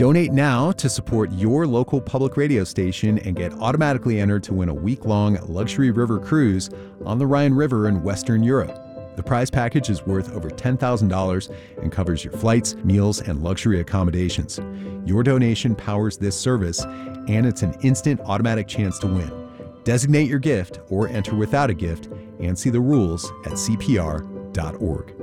Donate now to support your local public radio station and get automatically entered to win a week-long luxury river cruise on the Rhine River in Western Europe. The prize package is worth over $10,000 and covers your flights, meals, and luxury accommodations. Your donation powers this service, and it's an instant automatic chance to win. Designate your gift or enter without a gift and see the rules at cpr.org.